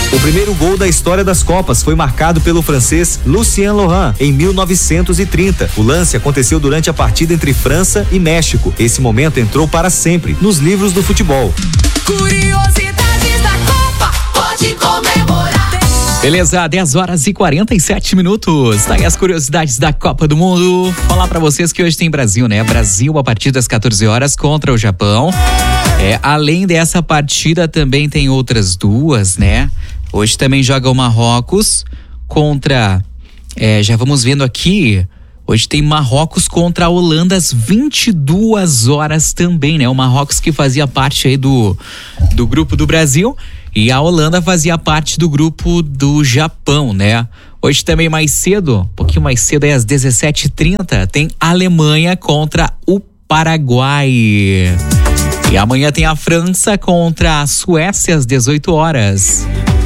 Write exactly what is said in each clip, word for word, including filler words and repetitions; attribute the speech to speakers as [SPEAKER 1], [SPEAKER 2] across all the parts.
[SPEAKER 1] O primeiro gol da história das Copas foi marcado pelo francês Lucien Laurent em mil novecentos e trinta. O lance aconteceu durante a partida entre França e México. Esse momento entrou para sempre nos livros do futebol.
[SPEAKER 2] Curiosidades da Copa, pode comemorar.
[SPEAKER 3] Beleza, dez horas e quarenta e sete minutos. Tá aí as curiosidades da Copa do Mundo. Falar pra vocês que hoje tem Brasil, né? Brasil a partir das quatorze horas contra o Japão. É, além dessa partida também tem outras duas, né? Hoje também joga o Marrocos contra, é, já vamos vendo aqui, hoje tem Marrocos contra a Holanda às vinte e duas horas também, né? O Marrocos que fazia parte aí do, do grupo do Brasil e a Holanda fazia parte do grupo do Japão, né? Hoje também mais cedo, um pouquinho mais cedo aí às dezessete e trinta, tem Alemanha contra o Paraguai. E amanhã tem a França contra a Suécia às dezoito horas.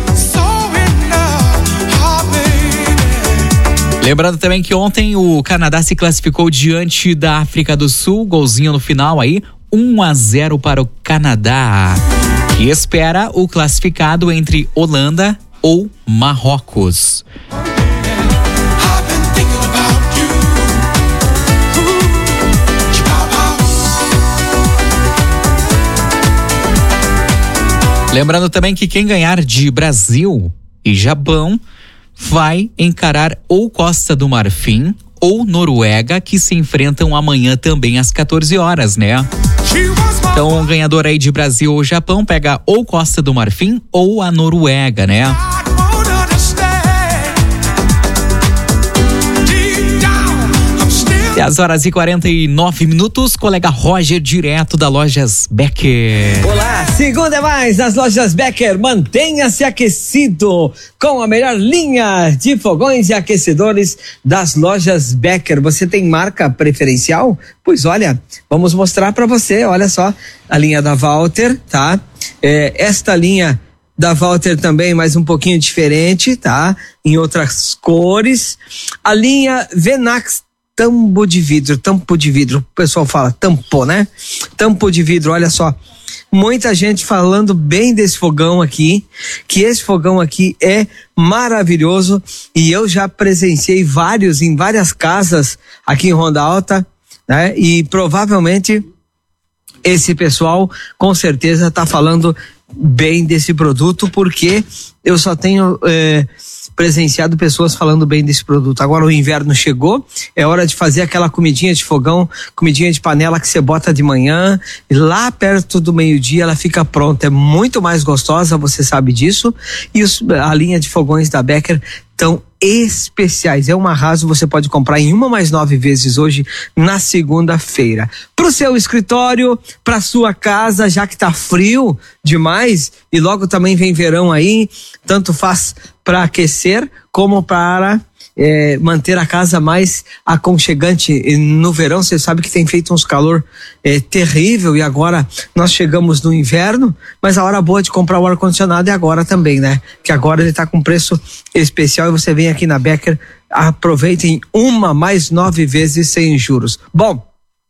[SPEAKER 3] Lembrando também que ontem o Canadá se classificou diante da África do Sul, golzinho no final aí, um a zero para o Canadá, que espera o classificado entre Holanda ou Marrocos. Lembrando também que quem ganhar de Brasil e Japão vai encarar ou Costa do Marfim ou Noruega, que se enfrentam amanhã também às quatorze horas, né? Então o ganhador aí de Brasil ou Japão pega ou Costa do Marfim ou a Noruega, né? dez horas e quarenta e nove minutos, colega Roger, direto da Lojas Becker.
[SPEAKER 4] Olá, segunda é mais nas Lojas Becker. Mantenha-se aquecido com a melhor linha de fogões e aquecedores das Lojas Becker. Você tem marca preferencial? Pois olha, vamos mostrar para você. Olha só, a linha da Walter, tá? É, esta linha da Walter também, mas um pouquinho diferente, tá? Em outras cores. A linha Venax tampo de vidro, tampo de vidro, o pessoal fala tampou, né? Tampo de vidro, olha só, muita gente falando bem desse fogão aqui, que esse fogão aqui é maravilhoso e eu já presenciei vários, em várias casas aqui em Ronda Alta, né? E provavelmente esse pessoal com certeza tá falando bem desse produto, porque eu só tenho é, presenciado pessoas falando bem desse produto. Agora o inverno chegou, é hora de fazer aquela comidinha de fogão, comidinha de panela que você bota de manhã e lá perto do meio-dia ela fica pronta, é muito mais gostosa, você sabe disso, e os, a linha de fogões da Becker tão especiais, é um arraso, você pode comprar em uma mais nove vezes hoje na segunda-feira. Pro seu escritório, pra sua casa, já que tá frio demais e logo também vem verão aí, tanto faz para aquecer como para é, manter a casa mais aconchegante. E no verão você sabe que tem feito uns calor é, terrível e agora nós chegamos no inverno, mas a hora boa de comprar o ar-condicionado é agora também, né? Que agora ele tá com preço especial e você vem aqui na Becker, aproveitem uma mais nove vezes sem juros. Bom,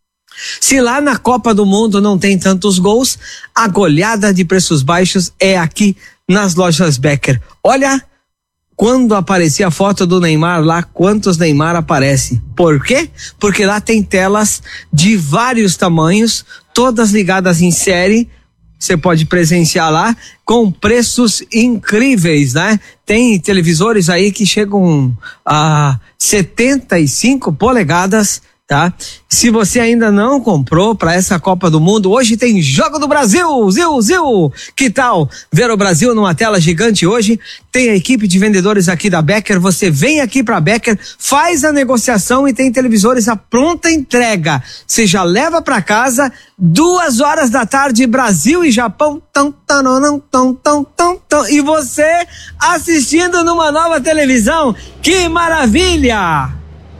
[SPEAKER 4] se lá na Copa do Mundo não tem tantos gols, a goleada de preços baixos é aqui nas Lojas Becker. Olha, quando aparecia a foto do Neymar lá, quantos Neymar aparece? Por quê? Porque lá tem telas de vários tamanhos, todas ligadas em série. Você pode presenciar lá com preços incríveis, né? Tem televisores aí que chegam a setenta e cinco polegadas, tá? Se você ainda não comprou para essa Copa do Mundo, hoje tem Jogo do Brasil, Zil, Zil. Que tal ver o Brasil numa tela gigante hoje? Tem a equipe de vendedores aqui da Becker, você vem aqui para Becker, faz a negociação e tem televisores à pronta entrega. Você já leva para casa, duas horas da tarde, Brasil e Japão, tão, tão, tão, tão, tão, tão, tão, e você assistindo numa nova televisão. Que maravilha!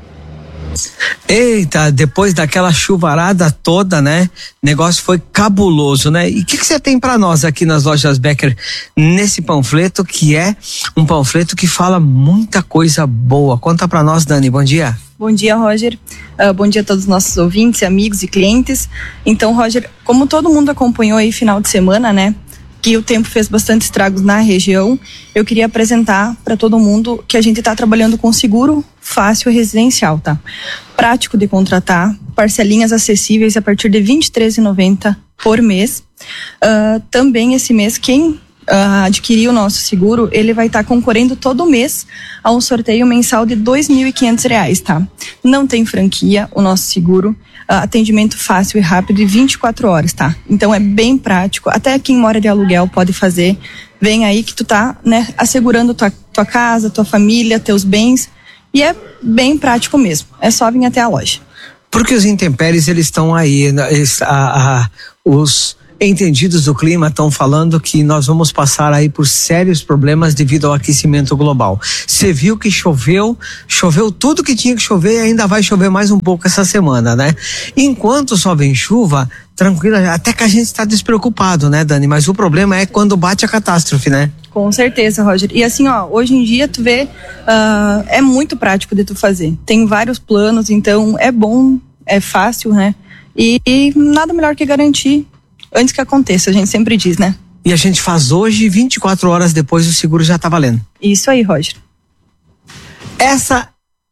[SPEAKER 4] Eita, depois daquela chuvarada toda, né? O negócio foi cabuloso, né? E o que que você tem para nós aqui nas Lojas Becker nesse panfleto, que é um panfleto que fala muita coisa boa? Conta para nós, Dani, bom dia.
[SPEAKER 5] Bom dia, Roger. Uh, bom dia a todos os nossos ouvintes, amigos e clientes. Então, Roger, como todo mundo acompanhou aí final de semana, né? que o tempo fez bastante estragos na região, eu queria apresentar para todo mundo que a gente está trabalhando com seguro fácil e residencial, tá? Prático de contratar, parcelinhas acessíveis a partir de vinte e três reais e noventa centavos por mês. Uh, também esse mês, quem Uh, adquirir o nosso seguro, ele vai estar tá concorrendo todo mês a um sorteio mensal de dois mil e quinhentos reais, tá? Não tem franquia, o nosso seguro, uh, atendimento fácil e rápido e vinte e quatro horas, tá? Então é bem prático, até quem mora de aluguel pode fazer. Vem aí que tu tá, né, assegurando tua, tua casa, tua família, teus bens, e é bem prático mesmo, é só vir até a loja.
[SPEAKER 4] Porque os intempéries, eles estão aí, eles, a, a, os entendidos do clima estão falando que nós vamos passar aí por sérios problemas devido ao aquecimento global. Você viu que choveu, choveu tudo que tinha que chover e ainda vai chover mais um pouco essa semana, né? Enquanto só vem chuva, tranquilo, até que a gente está despreocupado, né, Dani? Mas o problema é quando bate a catástrofe, né?
[SPEAKER 5] Com certeza, Roger. E assim, ó, hoje em dia tu vê, uh, é muito prático de tu fazer. Tem vários planos, então é bom, é fácil, né? E, e nada melhor que garantir antes que aconteça, a gente sempre diz, né?
[SPEAKER 4] E a gente faz hoje, vinte e quatro horas depois o seguro já tá valendo.
[SPEAKER 5] Isso aí, Roger.
[SPEAKER 4] Essa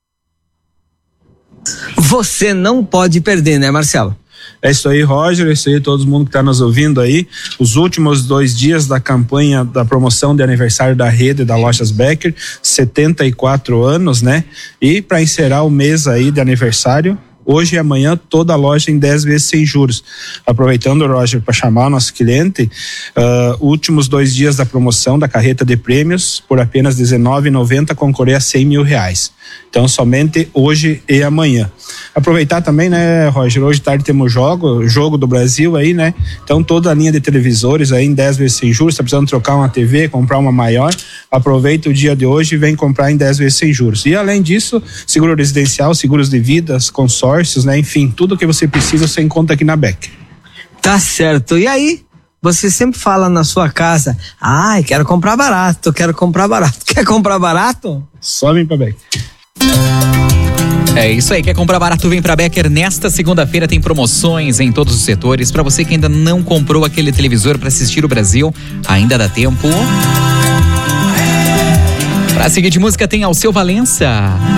[SPEAKER 4] você não pode perder, né, Marcelo?
[SPEAKER 6] É isso aí, Roger, é isso aí, todo mundo que está nos ouvindo aí. Os últimos dois dias da campanha da promoção de aniversário da rede da Lojas Becker, setenta e quatro anos, né? E para encerrar o mês aí de aniversário, hoje e amanhã, toda a loja em dez vezes sem juros. Aproveitando, Roger, para chamar o nosso cliente, uh, últimos dois dias da promoção da carreta de prêmios, por apenas dezenove reais e noventa centavos, concorrer a cem mil reais. Então, somente hoje e amanhã. Aproveitar também, né, Roger, hoje tarde temos jogo, jogo do Brasil aí, né? Então, toda a linha de televisores aí em dez vezes sem juros, tá precisando trocar uma T V, comprar uma maior, aproveita o dia de hoje e vem comprar em dez vezes sem juros. E além disso, seguro residencial, seguros de vidas, consórcios, né? Enfim, tudo que você precisa você encontra aqui na Becker.
[SPEAKER 4] Tá certo. E aí, você sempre fala na sua casa, ai, quero comprar barato, quero comprar barato. Quer comprar barato?
[SPEAKER 6] Só vem pra Becker.
[SPEAKER 3] É isso aí, quer comprar barato, vem pra Becker. Nesta segunda-feira tem promoções em todos os setores. Pra você que ainda não comprou aquele televisor pra assistir o Brasil, ainda dá tempo. Pra seguir de música tem Alceu Valença.